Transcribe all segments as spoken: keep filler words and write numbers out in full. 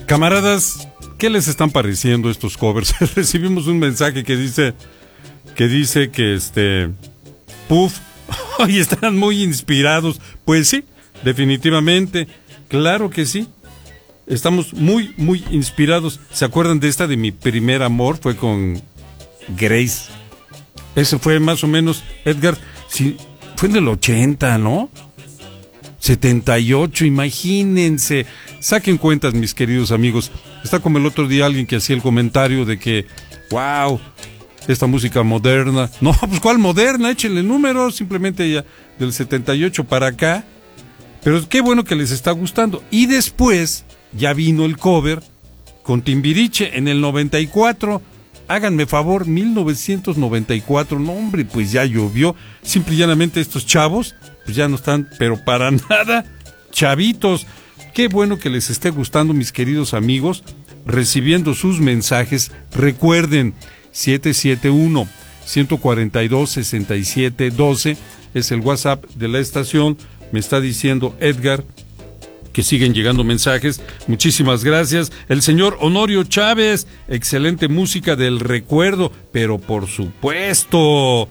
Camaradas, ¿qué les están pareciendo estos covers? Recibimos un mensaje que dice que dice que este Puff, hoy están muy inspirados. Pues sí, definitivamente, claro que sí. Estamos muy, muy inspirados. ¿Se acuerdan de esta de Mi Primer Amor? Fue con Grace. Ese fue más o menos, Edgar, sí, fue en el ochenta, ¿no? setenta y ocho, imagínense. Saquen cuentas, mis queridos amigos. Está como el otro día alguien que hacía el comentario de que, wow, esta música moderna. No, pues ¿cuál moderna? Échenle números, simplemente ya del setenta y ocho para acá. Pero qué bueno que les está gustando. Y después ya vino el cover con Timbiriche en el noventa y cuatro. Háganme favor, mil novecientos noventa y cuatro. No, hombre, pues ya llovió. Simple y llanamente estos chavos, pues ya no están, pero para nada chavitos. Qué bueno que les esté gustando, mis queridos amigos, recibiendo sus mensajes. Recuerden, siete siete uno, uno cuatro dos, seis siete uno dos es el WhatsApp de la estación. Me está diciendo Edgar que siguen llegando mensajes. Muchísimas gracias. El señor Honorio Chávez, excelente música del recuerdo, pero por supuesto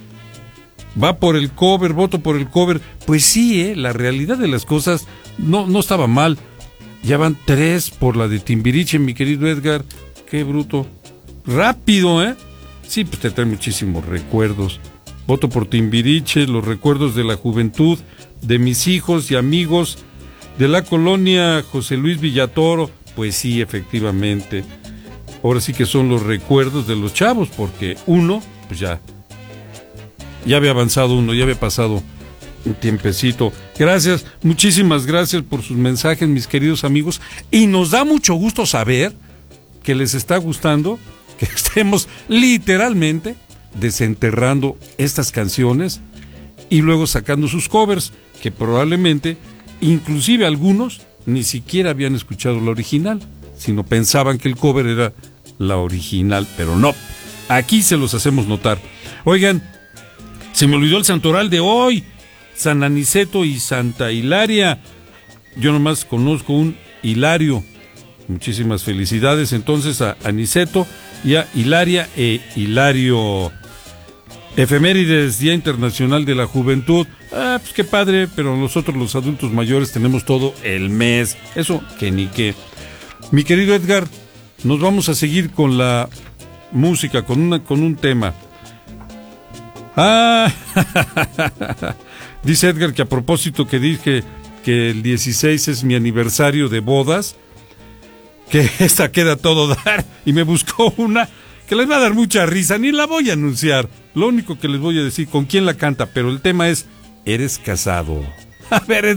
va por el cover, voto por el cover. Pues sí, ¿eh? La realidad de las cosas no, no estaba mal. Ya van tres por la de Timbiriche, mi querido Edgar. Qué bruto. Rápido, ¿eh? Sí, pues te trae muchísimos recuerdos. Voto por Timbiriche, los recuerdos de la juventud, de mis hijos y amigos de la colonia José Luis Villatoro. Pues sí, efectivamente. Ahora sí que son los recuerdos de los chavos, porque uno, pues ya, ya había avanzado uno, ya había pasado un tiempecito. Gracias, muchísimas gracias por sus mensajes, mis queridos amigos. Y nos da mucho gusto saber que les está gustando, que estemos literalmente desenterrando estas canciones y luego sacando sus covers, que probablemente, inclusive algunos, ni siquiera habían escuchado la original, sino pensaban que el cover era la original, pero no. Aquí se los hacemos notar. Oigan, se me olvidó el santoral de hoy, San Aniceto y Santa Hilaria. Yo nomás conozco un Hilario. Muchísimas felicidades entonces a Aniceto y a Hilaria e Hilario. Efemérides, Día Internacional de la Juventud. Ah, pues qué padre, pero nosotros los adultos mayores tenemos todo el mes. Eso que ni qué. Mi querido Edgar, nos vamos a seguir con la música, con una, con un tema. Ah, dice Edgar que a propósito que dije que el dieciséis es mi aniversario de bodas, que esta queda todo dar, y me buscó una que les va a dar mucha risa, ni la voy a anunciar. Lo único que les voy a decir, con quién la canta, pero el tema es, ¿eres casado? A ver,